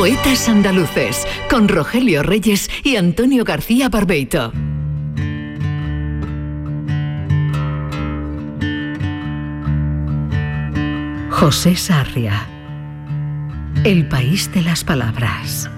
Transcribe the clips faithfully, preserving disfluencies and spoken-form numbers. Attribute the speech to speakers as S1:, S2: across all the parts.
S1: Poetas Andaluces, con Rogelio Reyes y Antonio García Barbeito. José Sarria. El país de las palabras.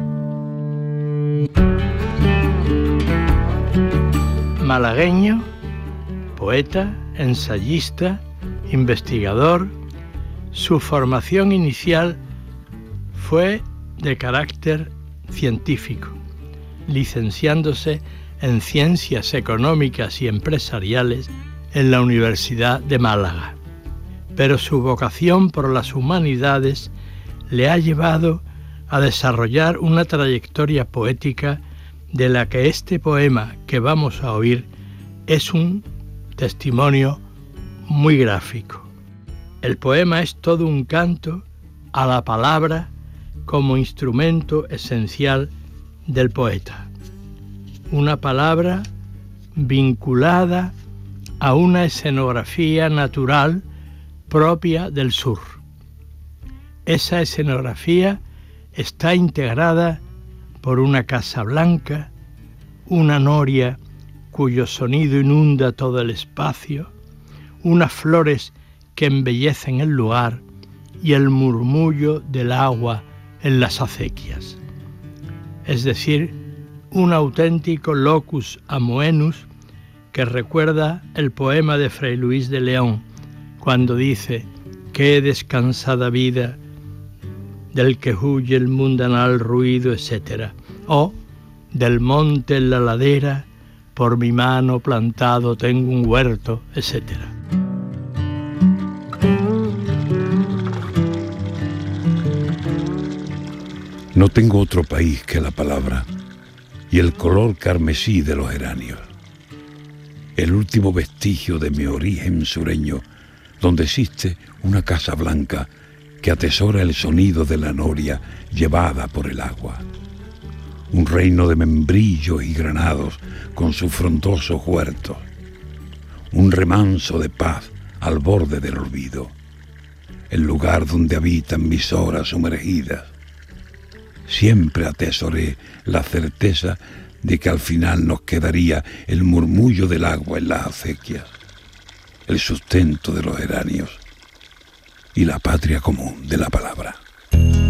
S2: Malagueño, poeta, ensayista, investigador. Su formación inicial fue de carácter científico, licenciándose en Ciencias Económicas y Empresariales en la Universidad de Málaga. Pero su vocación por las humanidades le ha llevado a desarrollar una trayectoria poética de la que este poema que vamos a oír es un testimonio muy gráfico. El poema es todo un canto a la palabra como instrumento esencial del poeta. Una palabra vinculada a una escenografía natural propia del sur. Esa escenografía está integrada por una casa blanca, una noria cuyo sonido inunda todo el espacio, unas flores que embellecen el lugar y el murmullo del agua en las acequias. Es decir, un auténtico locus amoenus que recuerda el poema de Fray Luis de León, cuando dice: «Qué descansada vida del que huye el mundanal ruido», etcétera. O «Del monte en la ladera, por mi mano plantado tengo un huerto», etcétera.
S3: No tengo otro país que la palabra y el color carmesí de los geranios, el último vestigio de mi origen sureño, donde existe una casa blanca que atesora el sonido de la noria llevada por el agua. Un reino de membrillos y granados con sus frondosos huertos. Un remanso de paz al borde del olvido. El lugar donde habitan mis horas sumergidas. Siempre atesoré la certeza de que al final nos quedaría el murmullo del agua en las acequias, el sustento de los geranios y la patria común de la palabra.